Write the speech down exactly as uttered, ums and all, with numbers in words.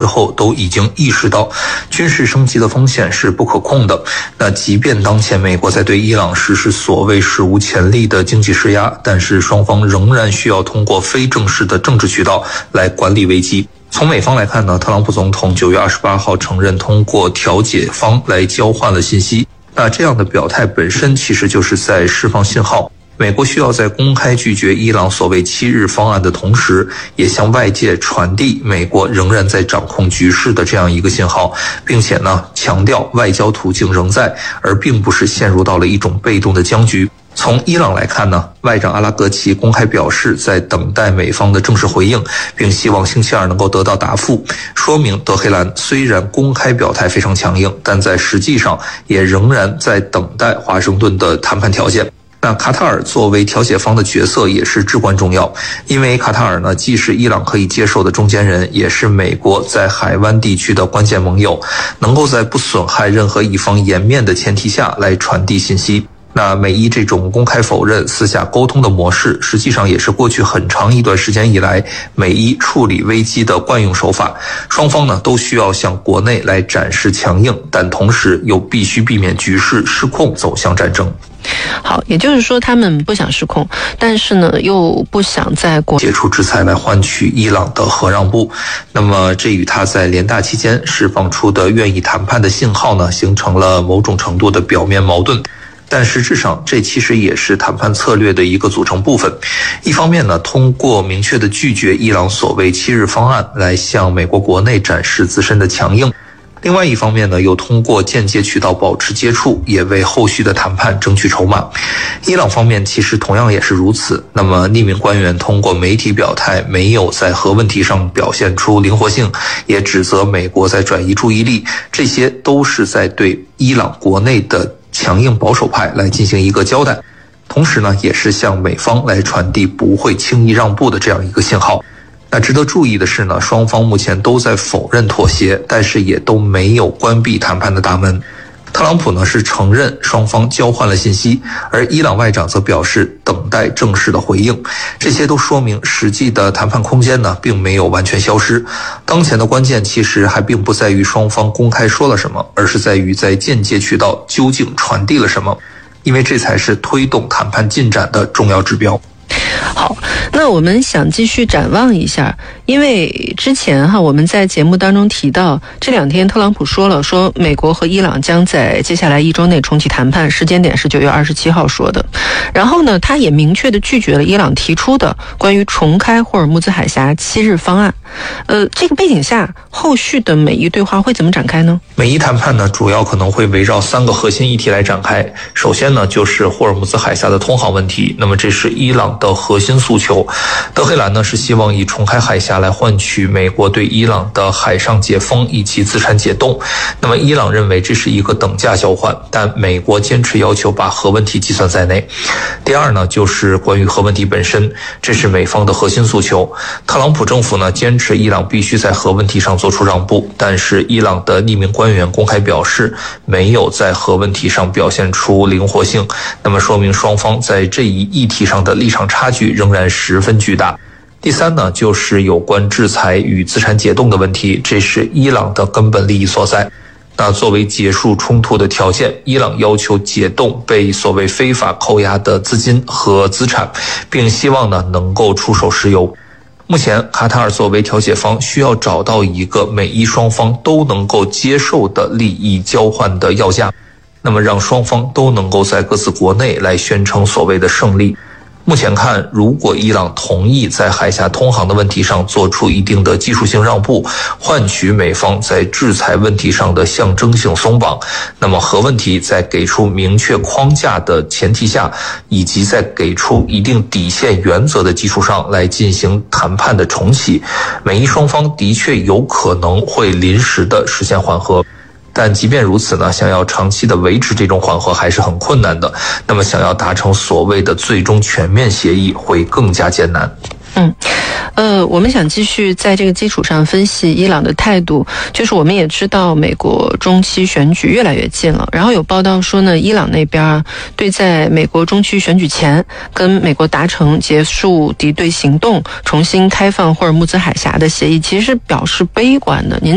后都已经意识到，军事升级的风险是不可控的。那即便当前美国在对伊朗实施所谓史无前例的经济施压，但是双方仍然需要通过非正式的政治渠道来管理危机。从美方来看呢，特朗普总统九月二十八号承认通过调解方来交换了信息。那这样的表态本身其实就是在释放信号，美国需要在公开拒绝伊朗所谓七日方案的同时，也向外界传递美国仍然在掌控局势的这样一个信号，并且呢，强调外交途径仍在，而并不是陷入到了一种被动的僵局。从伊朗来看呢，外长阿拉格齐公开表示在等待美方的正式回应，并希望星期二能够得到答复，说明德黑兰虽然公开表态非常强硬，但在实际上也仍然在等待华盛顿的谈判条件。那卡塔尔作为调解方的角色也是至关重要，因为卡塔尔呢既是伊朗可以接受的中间人，也是美国在海湾地区的关键盟友，能够在不损害任何一方颜面的前提下来传递信息。那美伊这种公开否认、私下沟通的模式，实际上也是过去很长一段时间以来美伊处理危机的惯用手法。双方呢都需要向国内来展示强硬，但同时又必须避免局势失控走向战争。 好，也就是说他们不想失控，但是呢又不想在国解除制裁来换取伊朗的核让步。那么这与他在联大期间释放出的愿意谈判的信号呢，形成了某种程度的表面矛盾。但实质上，这其实也是谈判策略的一个组成部分。一方面呢，通过明确的拒绝伊朗所谓七日方案来向美国国内展示自身的强硬；另外一方面呢，又通过间接渠道保持接触，也为后续的谈判争取筹码。伊朗方面其实同样也是如此。那么匿名官员通过媒体表态，没有在核问题上表现出灵活性，也指责美国在转移注意力，这些都是在对伊朗国内的强硬保守派来进行一个交代，同时呢，也是向美方来传递不会轻易让步的这样一个信号。那值得注意的是呢，双方目前都在否认妥协，但是也都没有关闭谈判的大门。特朗普呢是承认双方交换了信息，而伊朗外长则表示等待正式的回应。这些都说明实际的谈判空间呢并没有完全消失。当前的关键其实还并不在于双方公开说了什么，而是在于在间接渠道究竟传递了什么，因为这才是推动谈判进展的重要指标。 好，那我们想继续展望一下，因为之前哈我们在节目当中提到，这两天特朗普说了，说美国和伊朗将在接下来一周内重启谈判，时间点是九月二十七号说的。然后呢，他也明确的拒绝了伊朗提出的关于重开霍尔木兹海峡七日方案。呃，这个背景下，后续的美伊对话会怎么展开呢？ 美伊谈判呢，主要可能会围绕三个核心议题来展开。首先呢，就是霍尔木兹海峡的通航问题，那么这是伊朗的核心诉求。德黑兰呢是希望以重开海峡来换取美国对伊朗的海上解封以及资产解冻。那么伊朗认为这是一个等价交换，但美国坚持要求把核问题计算在内。第二呢，就是关于核问题本身，这是美方的核心诉求。特朗普政府呢坚持伊朗必须在核问题上做出让步，但是伊朗的匿名官员公开表示没有在核问题上表现出灵活性，那么说明双方在这一议题上的立场差距仍然十分巨大。第三呢，就是有关制裁与资产解冻的问题，这是伊朗的根本利益所在。那作为结束冲突的条件，伊朗要求解冻被所谓非法扣押的资金和资产，并希望呢能够出手石油。目前卡塔尔作为调解方，需要找到一个美伊双方都能够接受的利益交换的要价，那么让双方都能够在各自国内来宣称所谓的胜利。目前看，如果伊朗同意在海峡通航的问题上做出一定的技术性让步，换取美方在制裁问题上的象征性松绑，那么核问题在给出明确框架的前提下，以及在给出一定底线原则的基础上来进行谈判的重启，美伊双方的确有可能会临时的实现缓和。但即便如此呢，想要长期的维持这种缓和还是很困难的，那么想要达成所谓的最终全面协议会更加艰难。 嗯，呃，我们想继续在这个基础上分析伊朗的态度。就是我们也知道美国中期选举越来越近了，然后有报道说呢，伊朗那边对在美国中期选举前跟美国达成结束敌对行动、重新开放霍尔木兹海峡的协议，其实是表示悲观的。您